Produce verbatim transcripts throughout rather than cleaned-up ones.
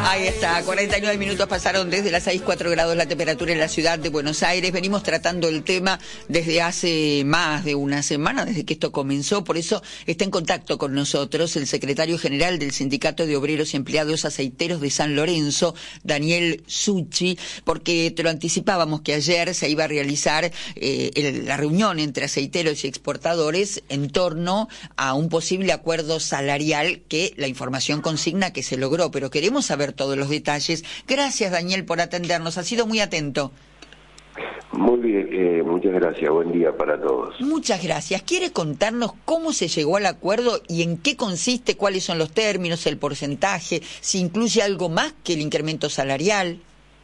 Ahí está, cuarenta y nueve minutos pasaron desde las seis, cuatro grados la temperatura en la ciudad de Buenos Aires. Venimos tratando el tema desde hace más de una semana, desde que esto comenzó. Por eso está en contacto con nosotros el secretario general del Sindicato de Obreros y Empleados Aceiteros de San Lorenzo, Daniel Succi, porque te lo anticipábamos que ayer se iba a realizar eh, el, la reunión entre aceiteros y exportadores en torno a un posible acuerdo salarial que la información consigna que se logró, pero queremos saber todos los detalles. Gracias, Daniel, por atendernos. Ha sido muy atento. Muy bien, eh, muchas gracias. Buen día para todos. Muchas gracias. ¿Quiere contarnos cómo se llegó al acuerdo y en qué consiste, cuáles son los términos, el porcentaje, si incluye algo más que el incremento salarial?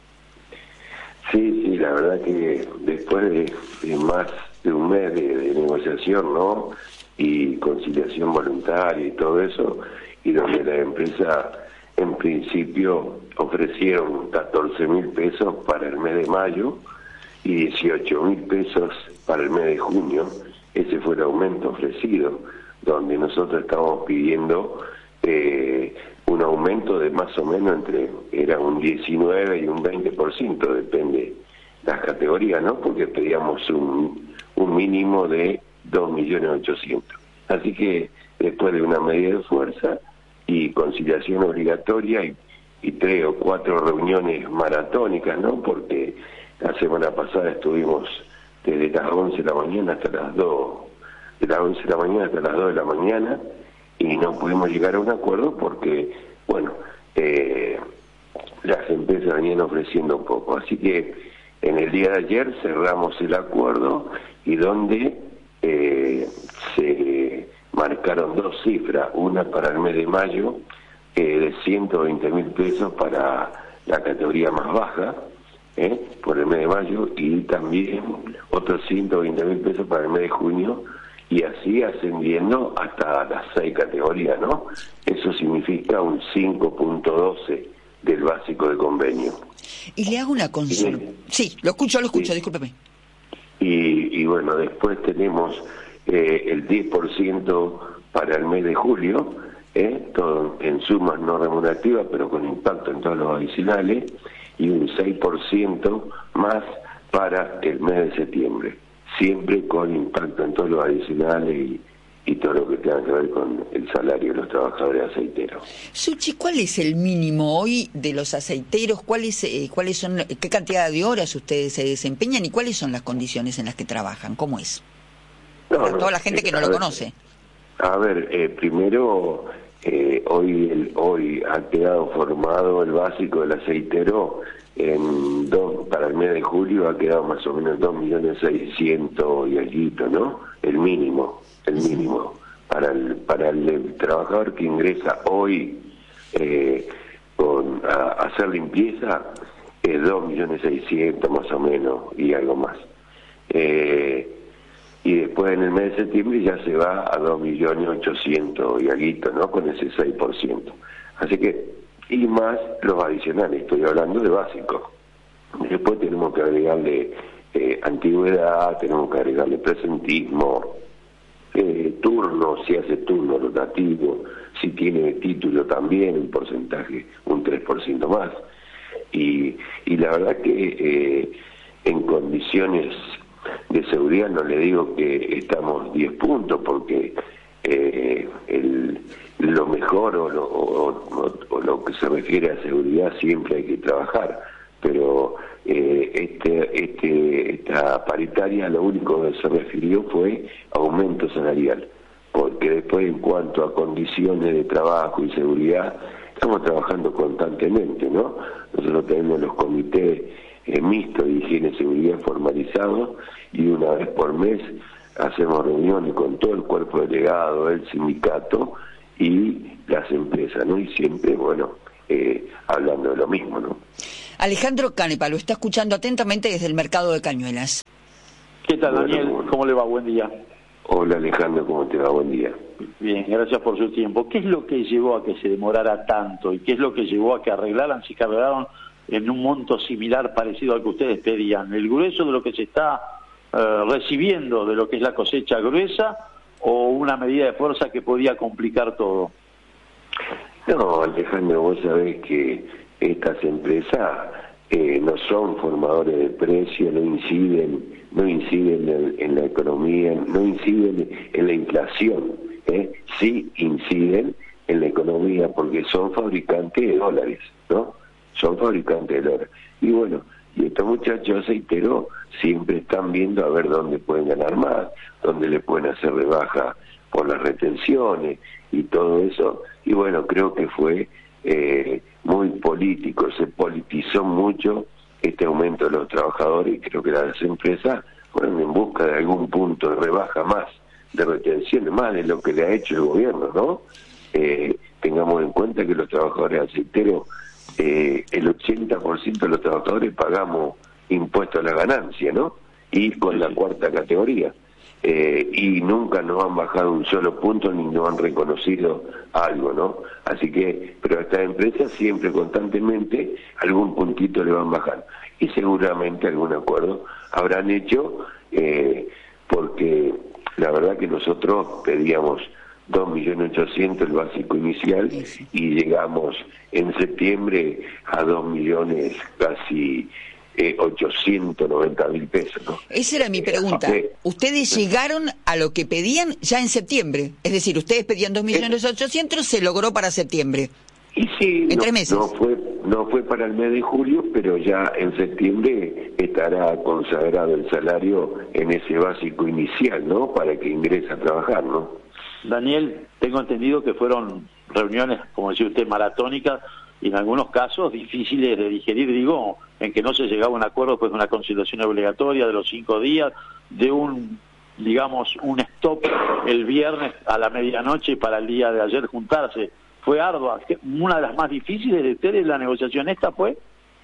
Sí, sí, la verdad que después de, de más de un mes de, de negociación, ¿no? Y conciliación voluntaria y todo eso, y donde la empresa en principio ofrecieron catorce mil pesos para el mes de mayo y dieciocho mil pesos para el mes de junio. Ese fue el aumento ofrecido, donde nosotros estábamos pidiendo eh, un aumento de más o menos entre, era un diecinueve y un veinte por ciento, depende las categorías, ¿no? Porque pedíamos un, un mínimo de dos millones ochocientos mil. Así que después de una medida de fuerza y conciliación obligatoria y, y tres o cuatro reuniones maratónicas, ¿no? Porque la semana pasada estuvimos desde las once de la mañana hasta las dos, de las once de la mañana hasta las dos de la mañana, y no pudimos llegar a un acuerdo porque, bueno, eh, las empresas venían ofreciendo poco. Así que en el día de ayer cerramos el acuerdo y donde eh, se marcaron dos cifras, una para el mes de mayo eh, de ciento veinte mil pesos para la categoría más baja, eh, por el mes de mayo, y también otros ciento veinte mil pesos para el mes de junio, y así ascendiendo hasta las seis categorías, ¿no? Eso significa un cinco punto doce del básico de convenio. Y le hago una consulta. Sí, sí, lo escucho, lo escucho, sí. Discúlpeme. Y, y bueno, después tenemos eh, el diez por ciento para el mes de julio, eh, todo en sumas no remunerativas, pero con impacto en todos los adicionales, y un seis por ciento más para el mes de septiembre, siempre con impacto en todos los adicionales y, y todo lo que tenga que ver con el salario de los trabajadores aceiteros. Succi, ¿cuál es el mínimo hoy de los aceiteros? ¿Cuáles, eh, cuáles son, qué cantidad de horas ustedes se desempeñan y cuáles son las condiciones en las que trabajan? ¿Cómo es? No, Para no, toda la gente eh, que no lo ver, conoce. A ver, eh, primero, eh, hoy el, hoy ha quedado formado el básico del aceitero en dos, para el mes de julio ha quedado más o menos dos millones seiscientos y algo, ¿no? El mínimo, el mínimo. Para el, para el trabajador que ingresa hoy eh, con, a, a hacer limpieza, es dos millones seiscientos más o menos y algo más. Eh, y después en el mes de septiembre ya se va a dos millones ochocientos y algo, ¿no? Con ese seis por ciento. Así que, y más los adicionales, estoy hablando de básico. Después tenemos que agregarle eh, antigüedad, tenemos que agregarle presentismo, eh, turno, si hace turno rotativo, si tiene título también, un porcentaje, un tres por ciento más. Y, y la verdad que eh, en condiciones de seguridad no le digo que estamos diez puntos, porque eh, el, lo mejor o lo, o, o, o lo que se refiere a seguridad siempre hay que trabajar, pero eh, este, este, esta paritaria lo único que se refirió fue aumento salarial, porque después en cuanto a condiciones de trabajo y seguridad estamos trabajando constantemente, ¿no? Nosotros tenemos los comités eh, mixtos de higiene y seguridad formalizados y una vez por mes hacemos reuniones con todo el cuerpo delegado, el sindicato y las empresas, ¿no? Y siempre, bueno, eh, hablando de lo mismo, ¿no? Alejandro Canepa lo está escuchando atentamente desde el mercado de Cañuelas. ¿Qué tal, bueno, Daniel? Bueno. ¿Cómo le va? Buen día. Hola, Alejandro, ¿cómo te va? Buen día. Bien, gracias por su tiempo. ¿Qué es lo que llevó a que se demorara tanto y qué es lo que llevó a que arreglaran, si que arreglaron en un monto similar, parecido al que ustedes pedían? ¿El grueso de lo que se está eh, recibiendo de lo que es la cosecha gruesa o una medida de fuerza que podía complicar todo? No, Alejandro, vos sabés que estas empresas eh, no son formadores de precios, no inciden, no inciden en, en la economía, no inciden en la inflación, ¿eh? Sí inciden en la economía porque son fabricantes de dólares, ¿no? Son fabricantes de dólares. Y bueno, y estos muchachos aceiteros siempre están viendo a ver dónde pueden ganar más, dónde le pueden hacer rebaja por las retenciones y todo eso. Y bueno, creo que fue eh, muy político, se politizó mucho este aumento de los trabajadores y creo que las empresas fueron en busca de algún punto de rebaja más, de retención, más de lo que le ha hecho el gobierno, ¿no? Eh, tengamos en cuenta que los trabajadores aceiteros, eh, el ochenta por ciento de los trabajadores pagamos impuestos a la ganancia, ¿no? Y con la cuarta categoría. Eh, y nunca nos han bajado un solo punto ni nos han reconocido algo, ¿no? Así que, pero a estas empresas siempre, constantemente, algún puntito le van bajando. Y seguramente algún acuerdo habrán hecho, eh, porque la verdad que nosotros pedíamos dos millones ochocientos el básico inicial y llegamos en septiembre a dos millones casi eh, ochocientos noventa mil pesos, ¿no? Esa era mi pregunta. Eh, ustedes eh, llegaron a lo que pedían ya en septiembre, es decir, ustedes pedían dos millones ochocientos, se logró para septiembre. Y sí, en no, tres meses. no fue no fue para el mes de julio, pero ya en septiembre estará consagrado el salario en ese básico inicial, ¿no? Para que ingrese a trabajar, ¿no? Daniel, tengo entendido que fueron reuniones, como decía usted, maratónicas y en algunos casos difíciles de digerir, digo, en que no se llegaba a un acuerdo pues de una conciliación obligatoria de los cinco días, de un, digamos, un stop el viernes a la medianoche para el día de ayer juntarse. Fue ardua, una de las más difíciles de ustedes, la negociación esta fue.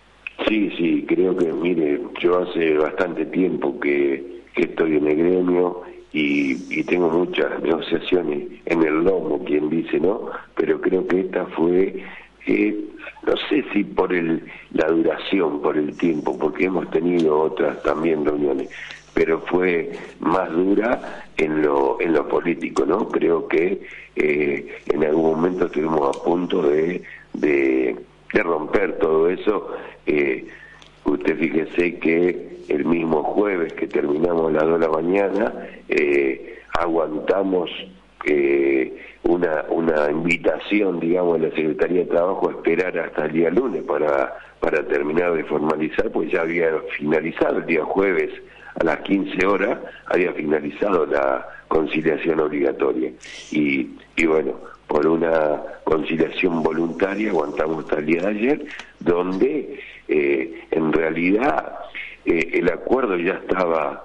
Sí, sí, creo que, mire, yo hace bastante tiempo que, que estoy en el gremio y, y tengo muchas negociaciones en el lomo, quien dice, ¿no? Pero creo que esta fue, eh, no sé si por el la duración, por el tiempo, porque hemos tenido otras también reuniones, pero fue más dura en lo en lo político, ¿no? Creo que eh, en algún momento estuvimos a punto de, de, de romper todo eso. Eh, usted fíjese que el mismo jueves que terminamos a las dos de la mañana, eh, aguantamos eh, una una invitación, digamos, de la Secretaría de Trabajo a esperar hasta el día lunes para, para terminar de formalizar, pues ya había finalizado el día jueves a las quince horas, había finalizado la conciliación obligatoria. Y, y bueno, por una conciliación voluntaria aguantamos hasta el día de ayer, donde eh, en realidad eh, el acuerdo ya estaba,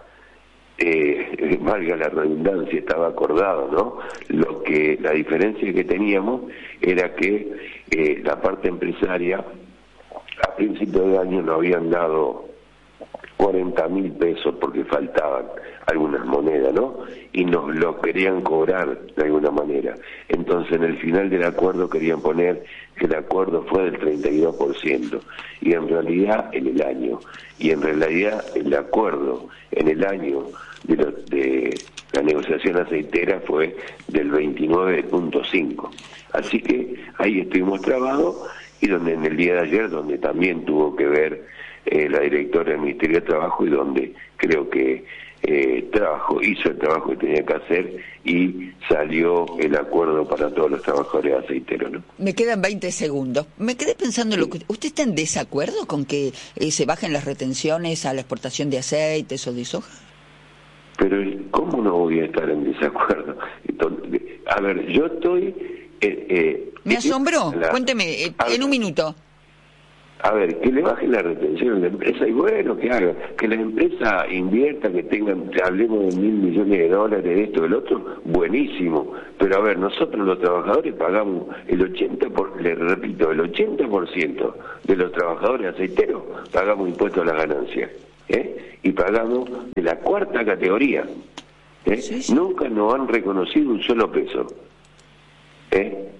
eh, valga la redundancia, estaba acordado, ¿no? Lo que la diferencia que teníamos era que eh, la parte empresaria a principios de año nos habían dado cuarenta mil pesos porque faltaban algunas monedas, ¿no? Y nos lo querían cobrar de alguna manera. Entonces en el final del acuerdo querían poner que el acuerdo fue del treinta y dos por ciento y en realidad en el año, y en realidad el acuerdo en el año de, lo, de la negociación aceitera fue del veintinueve punto cinco. Así que ahí estuvimos trabados y donde en el día de ayer, donde también tuvo que ver Eh, la directora del Ministerio de Trabajo y donde creo que eh, trabajo, hizo el trabajo que tenía que hacer y salió el acuerdo para todos los trabajadores aceiteros, ¿no? Me quedan veinte segundos. Me quedé pensando, en lo que ¿usted está en desacuerdo con que eh, se bajen las retenciones a la exportación de aceites o de soja? Pero ¿cómo no voy a estar en desacuerdo? Entonces, a ver, yo estoy... Eh, eh, Me asombró, la, cuénteme, eh, a, en un minuto. A ver, que le bajen la retención a la empresa y bueno, que haga, que la empresa invierta, que tengan, hablemos de mil millones de dólares, de esto, del otro, buenísimo. Pero a ver, nosotros los trabajadores pagamos el ochenta por, le repito, el ochenta por ciento de los trabajadores aceiteros pagamos impuestos a las ganancias, ¿eh? Y pagamos de la cuarta categoría, ¿eh? Sí, sí. Nunca nos han reconocido un solo peso, ¿eh?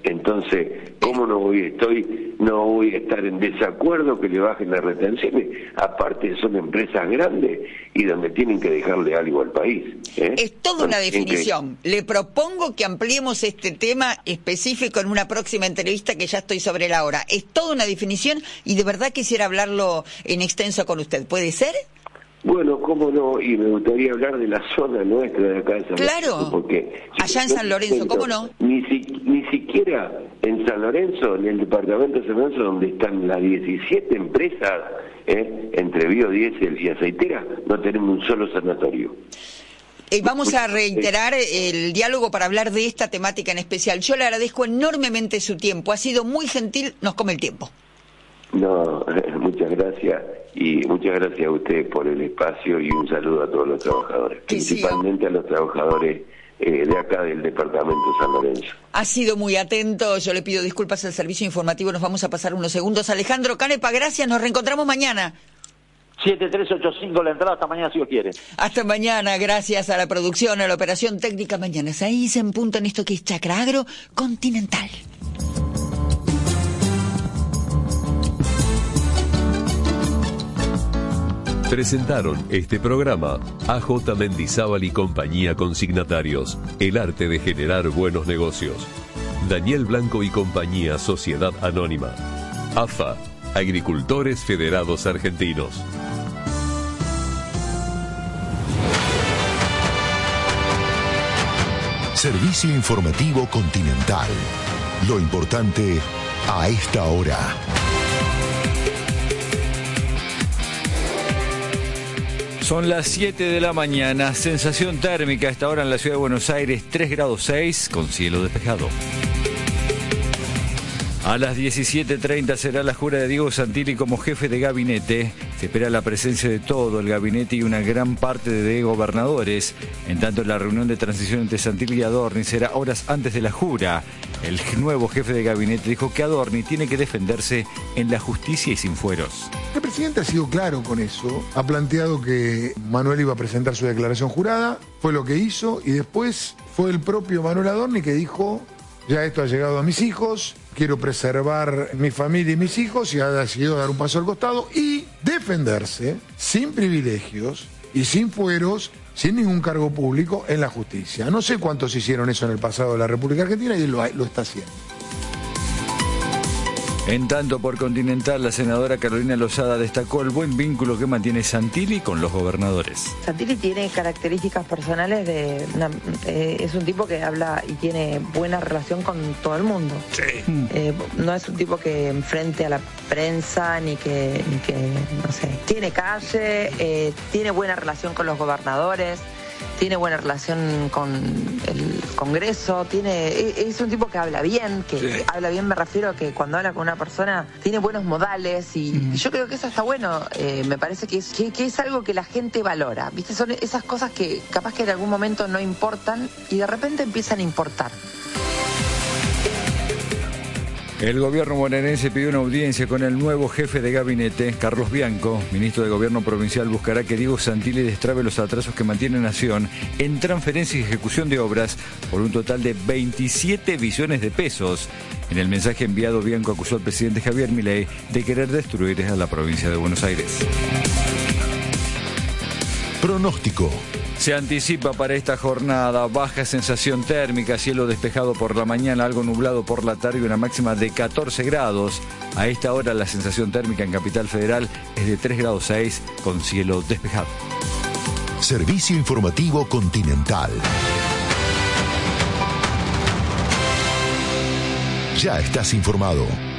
Entonces, ¿cómo no voy, estoy, no voy a estar en desacuerdo que le bajen las retenciones? Aparte son empresas grandes y donde tienen que dejarle algo al país. ¿eh? Es toda una definición. Que... Le propongo que ampliemos este tema específico en una próxima entrevista, que ya estoy sobre la hora. Es toda una definición y de verdad quisiera hablarlo en extenso con usted. ¿Puede ser? Bueno, cómo no, y me gustaría hablar de la zona nuestra de acá de San Lorenzo. Claro, porque, allá en San Lorenzo, ¿cómo no? Ni, si, ni siquiera en San Lorenzo, en el departamento de San Lorenzo, donde están las diecisiete empresas, ¿eh? entre biodiesel y aceitera, no tenemos un solo sanatorio. Eh, vamos a reiterar el diálogo para hablar de esta temática en especial. Yo le agradezco enormemente su tiempo, ha sido muy gentil, nos come el tiempo. No, muchas gracias. Y muchas gracias a usted por el espacio y un saludo a todos los trabajadores, que principalmente siga. a los trabajadores eh, de acá del departamento de San Lorenzo. Ha sido muy atento, yo le pido disculpas al servicio informativo, nos vamos a pasar unos segundos. Alejandro Canepa, gracias, nos reencontramos mañana. siete tres ocho cinco la entrada, hasta mañana si Dios quiere. Hasta mañana, gracias a la producción, a la operación técnica. Mañana seis en punto en esto que es Chacra Agro Continental. Presentaron este programa A J Mendizábal y compañía consignatarios. El arte de generar buenos negocios. Daniel Blanco y compañía Sociedad Anónima. A F A, Agricultores Federados Argentinos. Servicio Informativo Continental. Lo importante a esta hora. Son las siete de la mañana, sensación térmica a esta hora en la ciudad de Buenos Aires, tres grados seis, con cielo despejado. A las diecisiete treinta será la jura de Diego Santilli como jefe de gabinete. Se espera la presencia de todo el gabinete y una gran parte de gobernadores. En tanto, la reunión de transición entre Santilli y Adorni será horas antes de la jura. El nuevo jefe de gabinete dijo que Adorni tiene que defenderse en la justicia y sin fueros. El presidente ha sido claro con eso. Ha planteado que Manuel iba a presentar su declaración jurada. Fue lo que hizo. Y después fue el propio Manuel Adorni que dijo: ya esto ha llegado a mis hijos, quiero preservar mi familia y mis hijos, y ha decidido dar un paso al costado y defenderse sin privilegios y sin fueros, sin ningún cargo público en la justicia. No sé cuántos hicieron eso en el pasado de la República Argentina y él lo, lo está haciendo. En tanto, por Continental, la senadora Carolina Lozada destacó el buen vínculo que mantiene Santilli con los gobernadores. Santilli tiene características personales de... Una, eh, es un tipo que habla y tiene buena relación con todo el mundo. Sí. Eh, no es un tipo que enfrente a la prensa ni que, ni que no sé, tiene calle, eh, tiene buena relación con los gobernadores. Tiene buena relación con el Congreso, tiene es un tipo que habla bien, que sí. habla bien me refiero a que cuando habla con una persona tiene buenos modales y, mm. y yo creo que eso está bueno, eh, me parece que es, que, que es algo que la gente valora, ¿viste? Son esas cosas que capaz que en algún momento no importan y de repente empiezan a importar. El gobierno bonaerense pidió una audiencia con el nuevo jefe de gabinete, Carlos Bianco. Ministro de Gobierno Provincial buscará que Diego Santilli destrabe los atrasos que mantiene Nación en transferencia y ejecución de obras por un total de veintisiete billones de pesos. En el mensaje enviado, Bianco acusó al presidente Javier Milei de querer destruir a la provincia de Buenos Aires. Pronóstico. Se anticipa para esta jornada baja sensación térmica, cielo despejado por la mañana, algo nublado por la tarde y una máxima de catorce grados. A esta hora la sensación térmica en Capital Federal es de tres grados seis con cielo despejado. Servicio Informativo Continental. Ya estás informado.